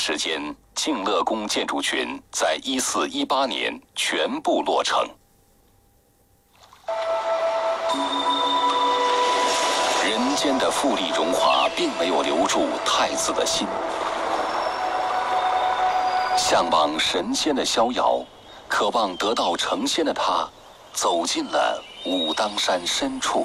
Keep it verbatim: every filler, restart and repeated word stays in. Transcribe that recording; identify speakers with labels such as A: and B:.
A: 时间，敬乐宫建筑群在一四一八年全部落成。人间的富丽荣华并没有留住太子的心，向往神仙的逍遥，渴望得道成仙的他，走进了武当山深处。